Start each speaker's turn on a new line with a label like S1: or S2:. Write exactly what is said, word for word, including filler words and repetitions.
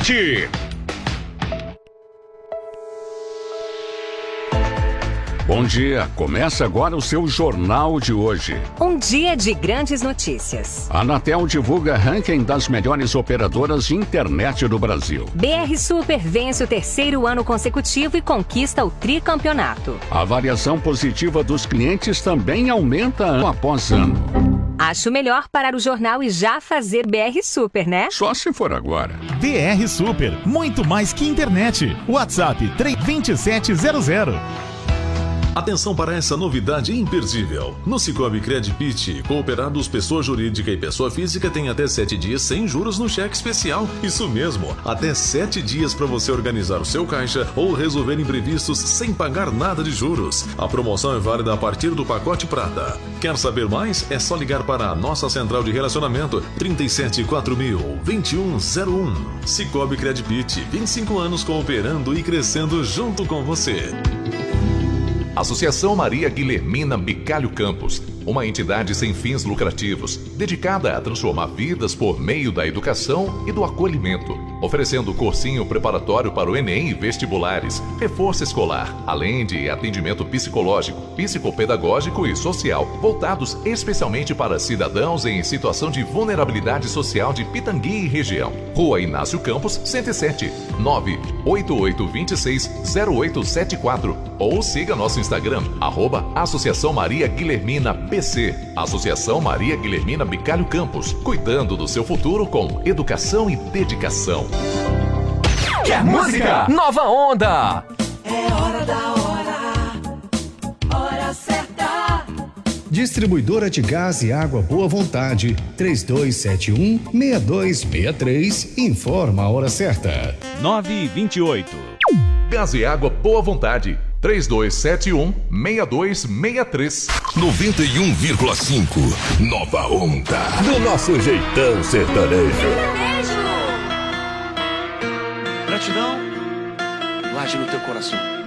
S1: cidade. Bom dia, começa agora o seu Jornal de hoje.
S2: Um dia de grandes notícias.
S1: A Anatel divulga ranking das melhores operadoras de internet do Brasil.
S2: B R Super vence o terceiro ano consecutivo e conquista o tricampeonato.
S1: A variação positiva dos clientes também aumenta ano após ano.
S2: Acho melhor parar o jornal e já fazer B R Super, né?
S1: Só se for agora.
S3: B R Super, muito mais que internet. WhatsApp três dois sete zero zero.
S4: Atenção para essa novidade imperdível. No Cicobi Credpit, cooperados pessoa jurídica e pessoa física têm até sete dias sem juros no cheque especial. Isso mesmo, até sete dias para você organizar o seu caixa ou resolver imprevistos sem pagar nada de juros. A promoção é válida a partir do pacote prata. Quer saber mais? É só ligar para a nossa central de relacionamento trinta e sete quatro mil, vinte e um zero um. Cicobi Credpit, vinte e cinco anos cooperando e crescendo junto com você.
S5: Associação Maria Guilhermina Bicalho Campos, uma entidade sem fins lucrativos, dedicada a transformar vidas por meio da educação e do acolhimento, oferecendo cursinho preparatório para o Enem e vestibulares, reforço escolar, além de atendimento psicológico, psicopedagógico e social, voltados especialmente para cidadãos em situação de vulnerabilidade social de Pitangui e região. Rua Inácio Campos, cento e sete, nove oito oito dois seis zero oito sete quatro, ou siga nosso Instagram, arroba Associação Maria Guilhermina B C. Associação Maria Guilhermina Bicalho Campos, cuidando do seu futuro com educação e dedicação.
S6: Quer música? Nova Onda!
S7: É hora da hora, hora certa.
S8: Distribuidora de gás e água Boa Vontade, três dois sete um, seis dois seis três, informa a hora certa.
S9: nove e vinte e oito.
S5: Gás e água Boa Vontade, três dois sete um, seis dois seis três.
S10: noventa e um vírgula cinco, Nova Onda. Do nosso jeitão sertanejo.
S11: Gratidão, guarde no teu coração.